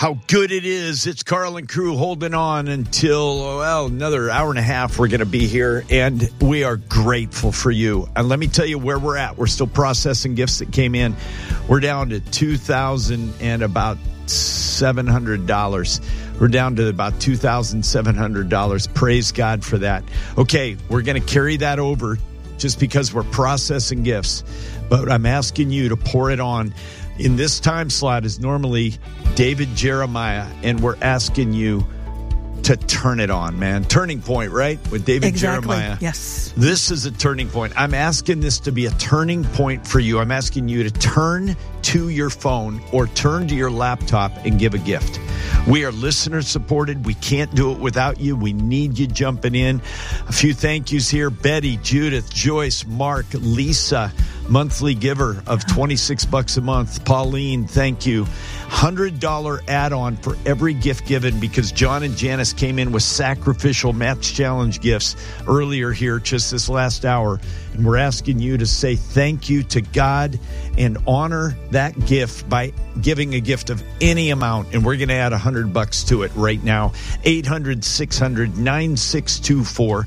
how good it is. It's Carl and crew holding on until, well, another hour and a half. We're going to be here, and we are grateful for you. And let me tell you where we're at. We're still processing gifts that came in. We're down to $2,000 and about $700. We're down to about $2,700. Praise God for that. Okay, we're going to carry that over just because we're processing gifts. But I'm asking you to pour it on. In this time slot is normally David Jeremiah, and we're asking you to turn it on, man. Turning point, right? With David Jeremiah. Yes. This is a turning point. I'm asking this to be a turning point for you. I'm asking you to turn to your phone or turn to your laptop and give a gift. We are listener supported. We can't do it without you. We need you jumping in. A few thank yous here. Betty, Judith, Joyce, Mark, Lisa, monthly giver of $26 a month. Pauline, thank you. $100 add-on for every gift given, because John and Janice came in with sacrificial match challenge gifts earlier here just this last hour. And we're asking you to say thank you to God and honor that gift by giving a gift of any amount. And we're going to add $100 to it right now. 800-600-9624.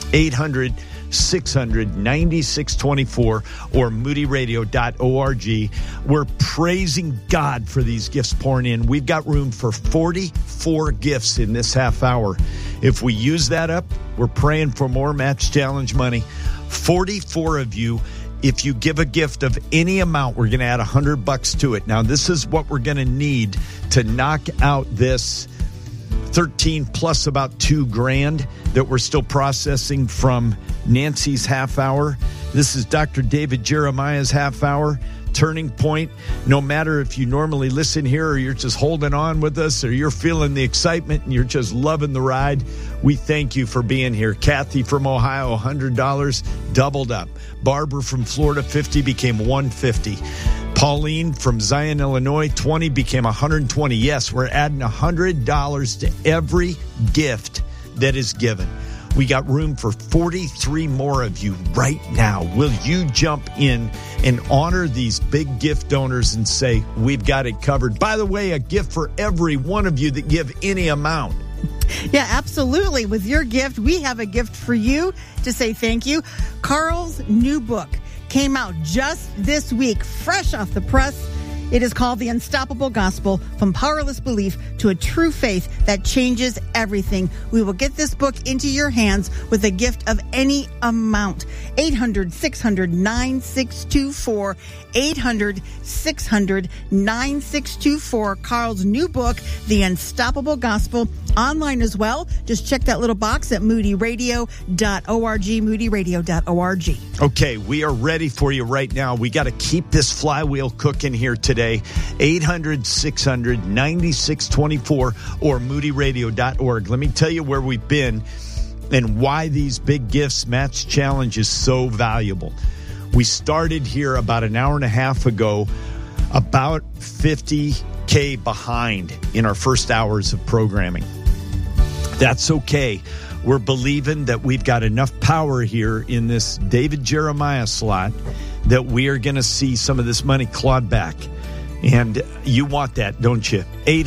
800-600-9624 or moodyradio.org. We're praising God for these gifts pouring in. We've got room for 44 gifts in this half hour. If we use that up, we're praying for more Match Challenge money. 44 of you. If you give a gift of any amount, we're going to add $100 to it. Now, this is what we're going to need to knock out this 13 plus about $2,000 that we're still processing from Nancy's half hour. This is Dr. David Jeremiah's half hour. Turning point. No matter if you normally listen here or you're just holding on with us or you're feeling the excitement and you're just loving the ride, we thank you for being here. Kathy from Ohio, $100 doubled up. Barbara from Florida, $50 became $150. Pauline from Zion, Illinois, $20 became $120. Yes, we're adding $100 to every gift that is given. We got room for 43 more of you right now. Will you jump in and honor these big gift donors and say, we've got it covered? By the way, a gift for every one of you that give any amount. Yeah, absolutely. With your gift, we have a gift for you to say thank you. Carl's new book came out just this week, fresh off the press. It is called The Unstoppable Gospel, From Powerless Belief to a True Faith That Changes Everything. We will get this book into your hands with a gift of any amount. 800-600-9624. 800-600-9624. Carl's new book, The Unstoppable Gospel, online as well. Just check that little box at moodyradio.org, moodyradio.org. Okay, we are ready for you right now. We got to keep this flywheel cooking here today. 800-600-9624 or moodyradio.org. Let me tell you where we've been and why these big gifts match challenge is so valuable. We started here about an hour and a half ago, about 50K behind in our first hours of programming. That's okay. We're believing that we've got enough power here in this David Jeremiah slot that we are going to see some of this money clawed back. And you want that, don't you?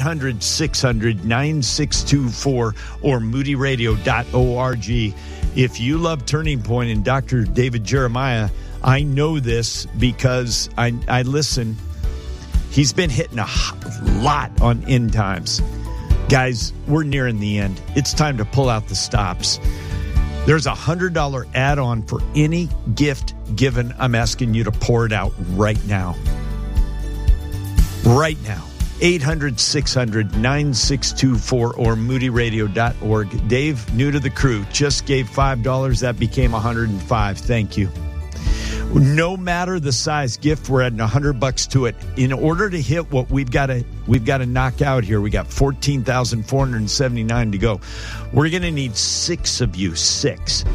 800-600-9624 or moodyradio.org. If you love Turning Point and Dr. David Jeremiah, I know this because I listen. He's been hitting a lot on end times. Guys, we're nearing the end. It's time to pull out the stops. There's a $100 add-on for any gift given. I'm asking you to pour it out right now. Right now. 800-600-9624 or moodyradio.org. Dave, new to the crew, just gave $5. That became $105. Thank you. No matter the size gift, we're adding $100 to it. In order to hit what we've got to knock out here, we got 14,479 to go. We're going to need 6 of you, 6.